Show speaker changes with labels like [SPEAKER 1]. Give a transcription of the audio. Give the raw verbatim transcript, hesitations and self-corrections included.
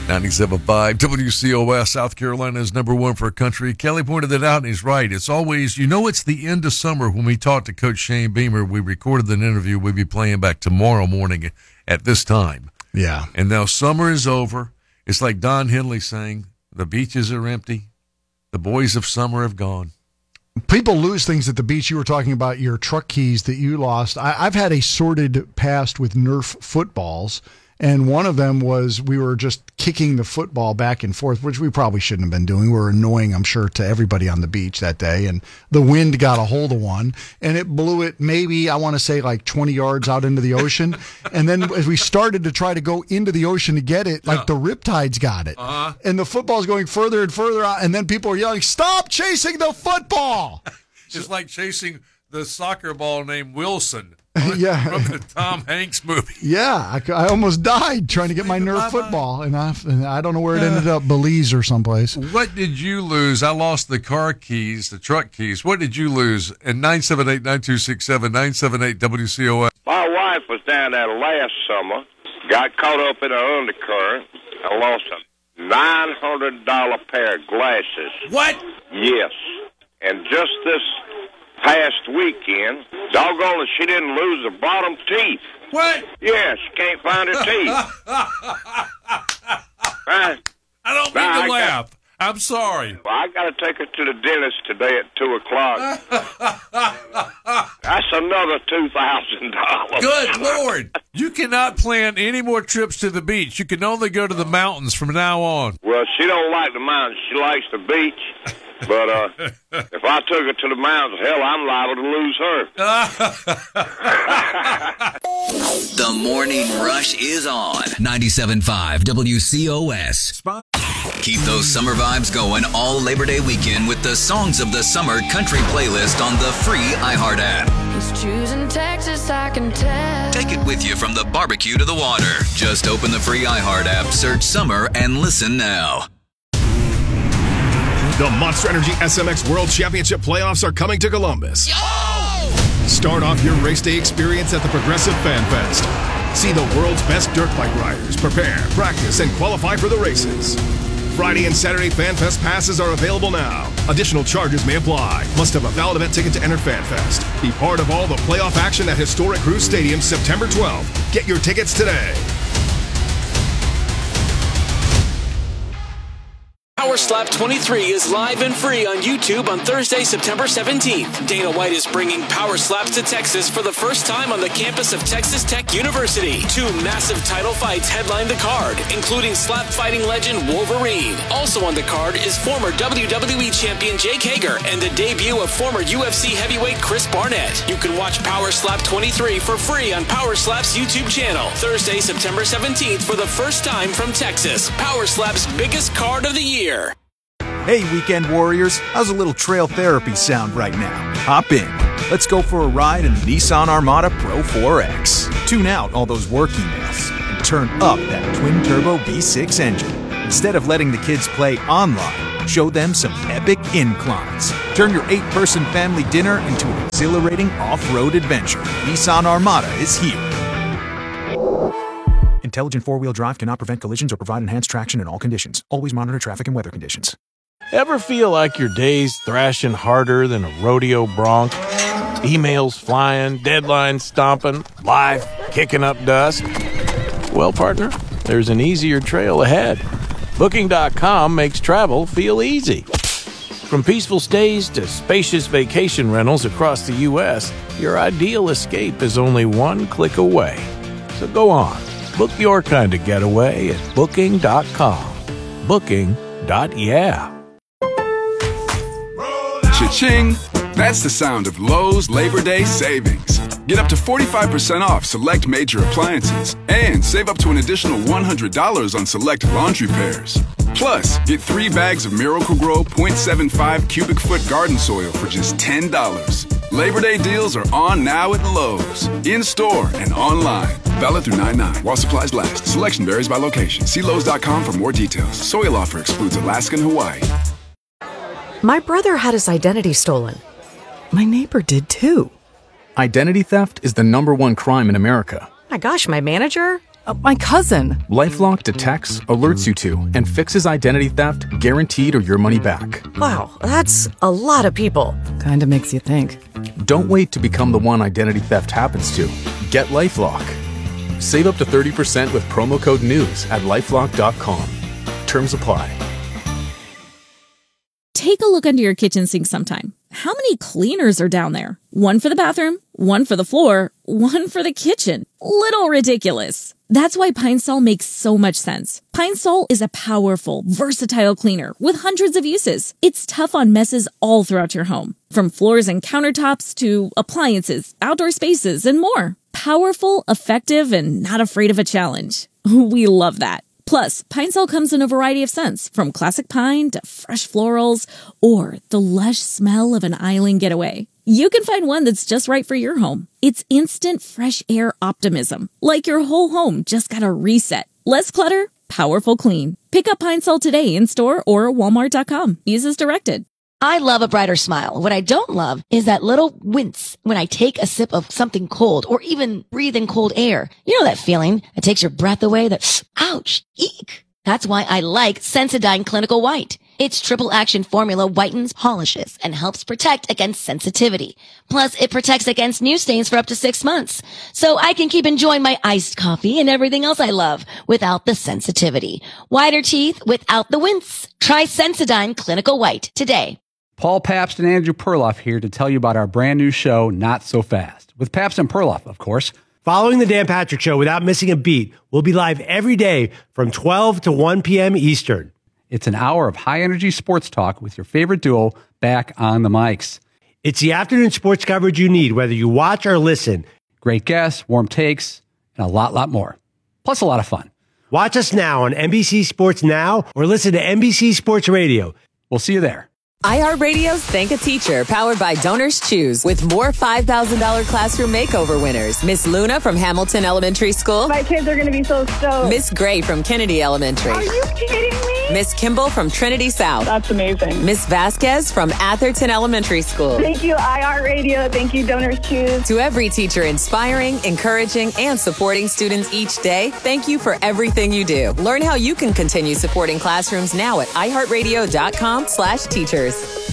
[SPEAKER 1] ninety-seven point five W C O S, South Carolina is number one for country. Kelly pointed that out, and he's right. It's always, you know, it's the end of summer when we talked to Coach Shane Beamer. We recorded an interview we'll be playing back tomorrow morning at this time.
[SPEAKER 2] Yeah.
[SPEAKER 1] And now summer is over. It's like Don Henley saying, the beaches are empty. The boys of summer have gone.
[SPEAKER 2] People lose things at the beach. You were talking about your truck keys that you lost. I, I've had a sordid past with Nerf footballs, and one of them was we were just kicking the football back and forth, which we probably shouldn't have been doing. We were annoying, I'm sure, to everybody on the beach that day, and the wind got a hold of one, and it blew it maybe, I want to say, like twenty yards out into the ocean. And then as we started to try to go into the ocean to get it, like yeah. the riptides got it. Uh-huh. And the football's going further and further out, and then people are yelling, "Stop chasing the football!"
[SPEAKER 1] It's like chasing the soccer ball named Wilson.
[SPEAKER 2] Yeah,
[SPEAKER 1] from the Tom Hanks movie.
[SPEAKER 2] Yeah, I, I almost died trying to get my Nerf football, and I, and I don't know where it ended up, Belize or someplace.
[SPEAKER 1] What did you lose? I lost the car keys, the truck keys. What did you lose? And nine seven eight, nine two six seven, nine seven eight W C O S.
[SPEAKER 3] My wife was down there last summer, got caught up in an undercurrent, and lost a nine hundred dollars pair of glasses.
[SPEAKER 1] What?
[SPEAKER 3] Yes. And just this past weekend, doggone it, she didn't lose her bottom teeth.
[SPEAKER 1] What?
[SPEAKER 3] Yeah, she can't find her teeth.
[SPEAKER 1] right? I don't mean
[SPEAKER 3] now,
[SPEAKER 1] to
[SPEAKER 3] I
[SPEAKER 1] laugh.
[SPEAKER 3] Got,
[SPEAKER 1] I'm sorry.
[SPEAKER 3] Well, I got to take her to the dentist today at two o'clock. That's another two thousand dollars.
[SPEAKER 1] Good Lord. You cannot plan any more trips to the beach. You can only go to the mountains from now on.
[SPEAKER 3] Well, she don't like the mountains. She likes the beach. But uh, if I took her to the mountains, hell, I'm liable to lose her.
[SPEAKER 4] The Morning Rush is on ninety-seven point five W C O S. Keep those summer vibes going all Labor Day weekend with the Songs of the Summer country playlist on the free iHeart app.
[SPEAKER 5] He's choosing Texas, I can tell.
[SPEAKER 4] Take it with you from the barbecue to the water. Just open the free iHeart app, search Summer, and listen now.
[SPEAKER 6] The Monster Energy S M X World Championship playoffs are coming to Columbus.
[SPEAKER 4] Yo!
[SPEAKER 6] Start off your race day experience at the Progressive Fan Fest. See the world's best dirt bike riders prepare, practice, and qualify for the races. Friday and Saturday Fan Fest passes are available now. Additional charges may apply. Must have a valid event ticket to enter Fan Fest. Be part of all the playoff action at historic Cruise Stadium September twelfth. Get your tickets today.
[SPEAKER 7] Power Slap twenty-three is live and free on YouTube on Thursday, September seventeenth. Dana White is bringing Power Slaps to Texas for the first time on the campus of Texas Tech University. Two massive title fights headline the card, including slap fighting legend Wolverine. Also on the card is former W W E champion Jake Hager and the debut of former U F C heavyweight Chris Barnett. You can watch Power Slap twenty-three for free on Power Slap's YouTube channel. Thursday, September seventeenth for the first time from Texas. Power Slap's biggest card of the year.
[SPEAKER 8] Hey, Weekend Warriors, how's a little trail therapy sound right now? Hop in. Let's go for a ride in the Nissan Armada Pro four X. Tune out all those work emails and turn up that twin-turbo V six engine. Instead of letting the kids play online, show them some epic inclines. Turn your eight-person family dinner into an exhilarating off-road adventure. Nissan Armada is here. Intelligent four-wheel drive cannot prevent collisions or provide enhanced traction in all conditions. Always monitor traffic and weather conditions.
[SPEAKER 9] Ever feel like your day's thrashing harder than a rodeo bronc? Emails flying, deadlines stomping, life kicking up dust? Well, partner, there's an easier trail ahead. Booking dot com makes travel feel easy. From peaceful stays to spacious vacation rentals across the U S, your ideal escape is only one click away. So go on, book your kind of getaway at Booking dot com. Booking. Yeah.
[SPEAKER 10] Cha-ching! That's the sound of Lowe's Labor Day savings. Get up to forty-five percent off select major appliances and save up to an additional one hundred dollars on select laundry pairs. Plus, get three bags of Miracle-Gro point seven five cubic foot garden soil for just ten dollars. Labor Day deals are on now at Lowe's, in-store and online. Valid through nine nine while supplies last. Selection varies by location. See Lowe's dot com for more details. Soil offer excludes Alaska and Hawaii.
[SPEAKER 11] My brother had his identity stolen. My neighbor did too.
[SPEAKER 12] Identity theft is the number one crime in America.
[SPEAKER 11] My gosh, my manager?
[SPEAKER 12] Uh, my cousin.
[SPEAKER 8] LifeLock detects, alerts you to, and fixes identity theft guaranteed or your money back.
[SPEAKER 11] Wow, that's a lot of people.
[SPEAKER 12] Kinda makes you think.
[SPEAKER 8] Don't wait to become the one identity theft happens to. Get LifeLock. Save up to thirty percent with promo code NEWS at lifelock dot com. Terms apply.
[SPEAKER 13] Take a look under your kitchen sink sometime. How many cleaners are down there? One for the bathroom, one for the floor, one for the kitchen. Little ridiculous. That's why Pine Sol makes so much sense. Pine Sol is a powerful, versatile cleaner with hundreds of uses. It's tough on messes all throughout your home, from floors and countertops to appliances, outdoor spaces, and more. Powerful, effective, and not afraid of a challenge. We love that. Plus, Pine Sol comes in a variety of scents, from classic pine to fresh florals, or the lush smell of an island getaway. You can find one that's just right for your home. It's instant fresh air optimism, like your whole home just got a reset. Less clutter, powerful clean. Pick up Pine Sol today in store or walmart dot com. Use as directed.
[SPEAKER 14] I love a brighter smile. What I don't love is that little wince when I take a sip of something cold or even breathe in cold air. You know that feeling that takes your breath away, that ouch, eek. That's why I like Sensodyne Clinical White. Its triple action formula whitens, polishes, and helps protect against sensitivity. Plus, it protects against new stains for up to six months. So I can keep enjoying my iced coffee and everything else I love without the sensitivity. Whiter teeth without the wince. Try Sensodyne Clinical White today.
[SPEAKER 15] Paul Pabst and Andrew Perloff here to tell you about our brand new show, Not So Fast, with Pabst and Perloff, of course.
[SPEAKER 16] Following the Dan Patrick Show without missing a beat, we'll be live every day from twelve to one p.m. Eastern.
[SPEAKER 15] It's an hour of high-energy sports talk with your favorite duo back on the mics.
[SPEAKER 16] It's the afternoon sports coverage you need, whether you watch or listen.
[SPEAKER 15] Great guests, warm takes, and a lot, lot more. Plus a lot of fun.
[SPEAKER 16] Watch us now on N B C Sports Now or listen to N B C Sports Radio.
[SPEAKER 15] We'll see you there.
[SPEAKER 17] iHeartRadio's Thank a Teacher, powered by Donors Choose, with more five thousand dollars classroom makeover winners. Miss Luna from Hamilton Elementary School.
[SPEAKER 18] My kids are going to be so stoked.
[SPEAKER 17] Miss Gray from Kennedy Elementary.
[SPEAKER 18] Are you kidding me?
[SPEAKER 17] Miss Kimball from Trinity South.
[SPEAKER 18] That's amazing.
[SPEAKER 17] Miss Vasquez from Atherton Elementary School.
[SPEAKER 18] Thank you, iHeartRadio. Thank you, Donors Choose.
[SPEAKER 17] To every teacher inspiring, encouraging, and supporting students each day, thank you for everything you do. Learn how you can continue supporting classrooms now at iHeartRadio.com slash teachers.